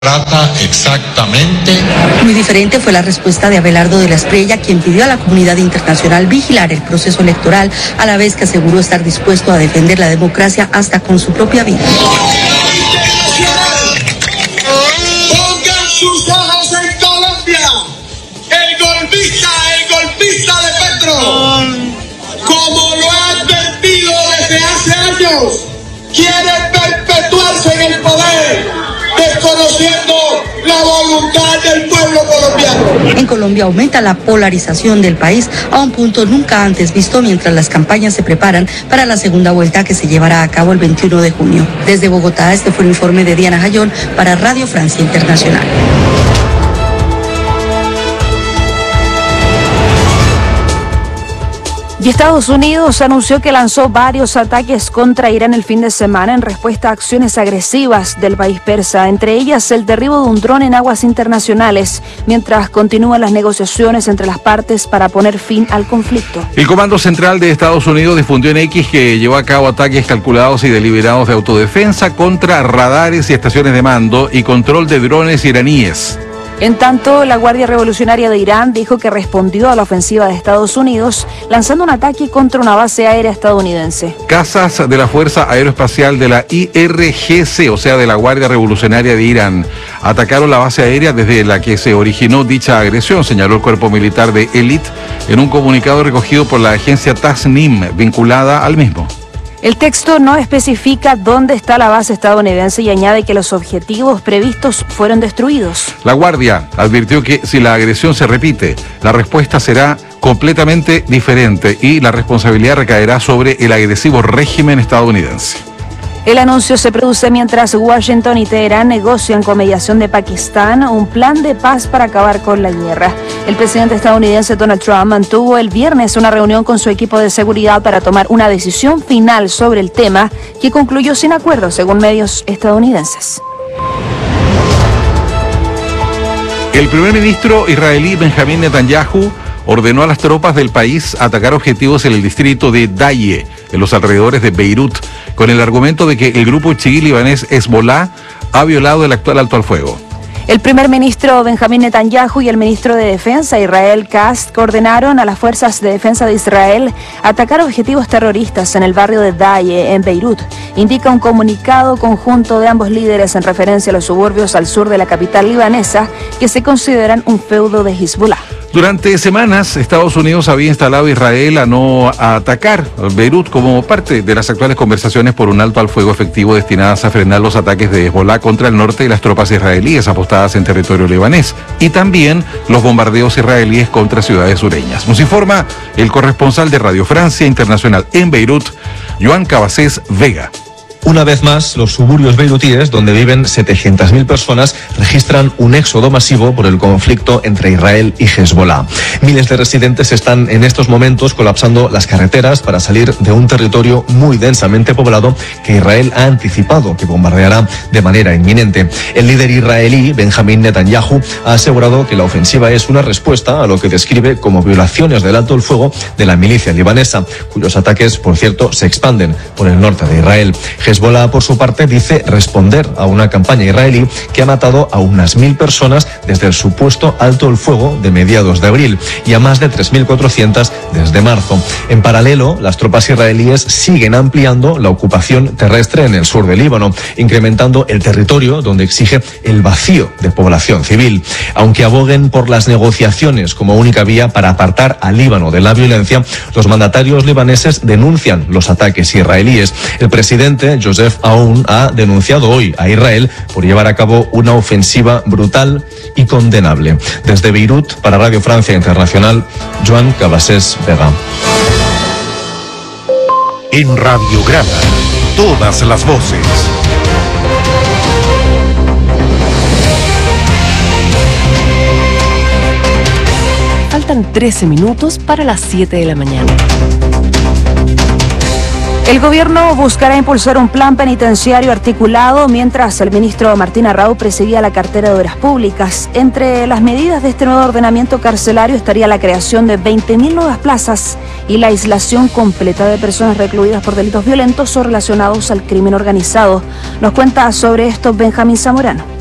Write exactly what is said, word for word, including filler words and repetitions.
trata exactamente. Muy diferente fue la respuesta de Abelardo de la Espriella, quien pidió a la comunidad internacional vigilar el proceso electoral, a la vez que aseguró estar dispuesto a defender la democracia hasta con su propia vida. Pongan sus ojos en Colombia. El golpista, el golpista de Petro, como lo ha advertido desde hace años, quiere perpetuarse en el poder, desconociendo la voluntad del pueblo colombiano. En Colombia aumenta la polarización del país a un punto nunca antes visto, mientras las campañas se preparan para la segunda vuelta que se llevará a cabo el veintiuno de junio. Desde Bogotá, este fue el informe de Diana Jayón para Radio Francia Internacional. Y Estados Unidos anunció que lanzó varios ataques contra Irán el fin de semana en respuesta a acciones agresivas del país persa, entre ellas el derribo de un dron en aguas internacionales, mientras continúan las negociaciones entre las partes para poner fin al conflicto. El Comando Central de Estados Unidos difundió en X que llevó a cabo ataques calculados y deliberados de autodefensa contra radares y estaciones de mando y control de drones iraníes. En tanto, la Guardia Revolucionaria de Irán dijo que respondió a la ofensiva de Estados Unidos lanzando un ataque contra una base aérea estadounidense. Cazas de la Fuerza Aeroespacial de la I R G C, o sea, de la Guardia Revolucionaria de Irán, atacaron la base aérea desde la que se originó dicha agresión, señaló el Cuerpo Militar de Élite en un comunicado recogido por la agencia Tasnim, vinculada al mismo. El texto no especifica dónde está la base estadounidense y añade que los objetivos previstos fueron destruidos. La Guardia advirtió que si la agresión se repite, la respuesta será completamente diferente y la responsabilidad recaerá sobre el agresivo régimen estadounidense. El anuncio se produce mientras Washington y Teherán negocian con mediación de Pakistán un plan de paz para acabar con la guerra. El presidente estadounidense Donald Trump mantuvo el viernes una reunión con su equipo de seguridad para tomar una decisión final sobre el tema, que concluyó sin acuerdo, según medios estadounidenses. El primer ministro israelí Benjamín Netanyahu ordenó a las tropas del país atacar objetivos en el distrito de Daye, en los alrededores de Beirut, con el argumento de que el grupo chií libanés Hezbollah ha violado el actual alto al fuego. El primer ministro Benjamín Netanyahu y el ministro de Defensa Israel Katz ordenaron a las fuerzas de defensa de Israel atacar objetivos terroristas en el barrio de Daye, en Beirut, indica un comunicado conjunto de ambos líderes en referencia a los suburbios al sur de la capital libanesa que se consideran un feudo de Hezbollah. Durante semanas, Estados Unidos había instalado a Israel a no a atacar Beirut como parte de las actuales conversaciones por un alto al fuego efectivo destinadas a frenar los ataques de Hezbollah contra el norte y las tropas israelíes apostadas en territorio libanés, y también los bombardeos israelíes contra ciudades sureñas. Nos informa el corresponsal de Radio Francia Internacional en Beirut, Joan Cabasés Vega. Una vez más, los suburbios beirutíes, donde viven setecientas mil personas, registran un éxodo masivo por el conflicto entre Israel y Hezbollah. Miles de residentes están en estos momentos colapsando las carreteras para salir de un territorio muy densamente poblado que Israel ha anticipado que bombardeará de manera inminente. El líder israelí, Benjamín Netanyahu, ha asegurado que la ofensiva es una respuesta a lo que describe como violaciones del alto el fuego de la milicia libanesa, cuyos ataques, por cierto, se expanden por el norte de Israel. Hezbollah, por su parte, dice responder a una campaña israelí que ha matado a unas mil personas desde el supuesto alto el fuego de mediados de abril y a más de tres mil cuatrocientas desde marzo. En paralelo, las tropas israelíes siguen ampliando la ocupación terrestre en el sur del Líbano, incrementando el territorio donde exige el vacío de población civil. Aunque aboguen por las negociaciones como única vía para apartar al Líbano de la violencia, los mandatarios libaneses denuncian los ataques israelíes. El presidente Joseph Aoun ha denunciado hoy a Israel por llevar a cabo una ofensiva brutal y condenable. Desde Beirut, para Radio Francia Internacional, Joan Cabasés Vega. En Radiograma, todas las voces. Faltan trece minutos para las siete de la mañana. El gobierno buscará impulsar un plan penitenciario articulado mientras el ministro Martín Arrau presidía la cartera de Obras Públicas. Entre las medidas de este nuevo ordenamiento carcelario estaría la creación de veinte mil nuevas plazas y la aislación completa de personas recluidas por delitos violentos o relacionados al crimen organizado. Nos cuenta sobre esto Benjamín Zamorano.